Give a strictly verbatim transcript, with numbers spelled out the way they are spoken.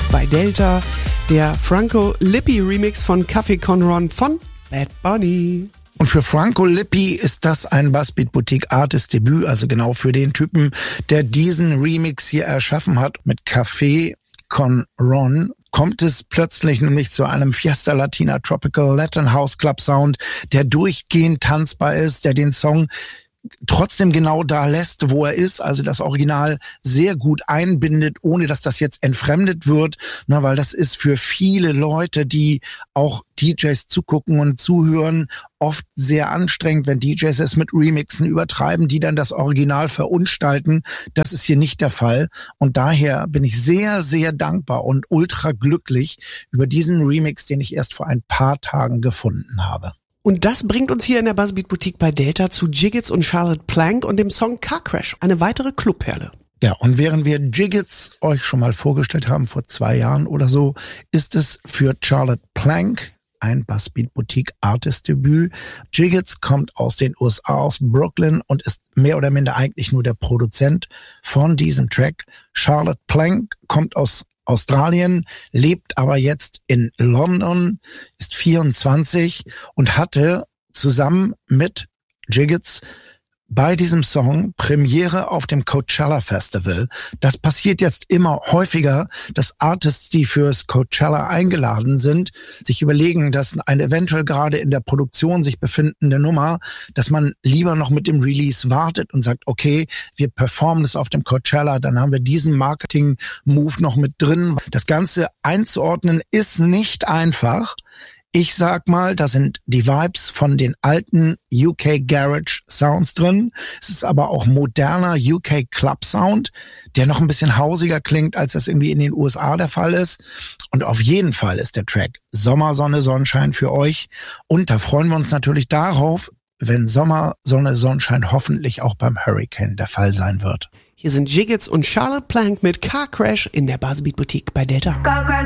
bei Delta. Der Franco Lippi Remix von Café Con Ron von Bad Bunny. Und für Franco Lippi ist das ein Buzzbeat Boutique Artist Debüt, also genau für den Typen, der diesen Remix hier erschaffen hat mit Café Con Ron. Kommt es plötzlich nämlich zu einem Fiesta Latina Tropical Latin House Club Sound, der durchgehend tanzbar ist, der den Song trotzdem genau da lässt, wo er ist, also das Original sehr gut einbindet, ohne dass das jetzt entfremdet wird, na, weil das ist für viele Leute, die auch D Js zugucken und zuhören, oft sehr anstrengend, wenn D Js es mit Remixen übertreiben, die dann das Original verunstalten. Das ist hier nicht der Fall und daher bin ich sehr, sehr dankbar und ultra glücklich über diesen Remix, den ich erst vor ein paar Tagen gefunden habe. Und das bringt uns hier in der Buzzbeat Boutique bei Delta zu Jiggits und Charlotte Plank und dem Song Car Crash, eine weitere Clubperle. Ja, und während wir Jiggits euch schon mal vorgestellt haben, vor zwei Jahren oder so, ist es für Charlotte Plank ein Buzzbeat Boutique Artist Debüt. Jiggits kommt aus den U S A, aus Brooklyn und ist mehr oder minder eigentlich nur der Produzent von diesem Track. Charlotte Plank kommt aus Australien, lebt aber jetzt in London, ist vierundzwanzig und hatte zusammen mit Jiggits bei diesem Song Premiere auf dem Coachella Festival. Das passiert jetzt immer häufiger, dass Artists, die fürs Coachella eingeladen sind, sich überlegen, dass eine eventuell gerade in der Produktion sich befindende Nummer, dass man lieber noch mit dem Release wartet und sagt, okay, wir performen das auf dem Coachella, dann haben wir diesen Marketing-Move noch mit drin. Das Ganze einzuordnen ist nicht einfach. Ich sag mal, da sind die Vibes von den alten U K Garage Sounds drin. Es ist aber auch moderner U K Club Sound, der noch ein bisschen hausiger klingt, als das irgendwie in den U S A der Fall ist. Und auf jeden Fall ist der Track Sommer, Sonne, Sonnenschein für euch. Und da freuen wir uns natürlich darauf, wenn Sommer, Sonne, Sonnenschein hoffentlich auch beim Hurricane der Fall sein wird. Hier sind Jiggits und Charlotte Plank mit Car Crash in der Buzzbeat Boutique bei Delta. Car crash.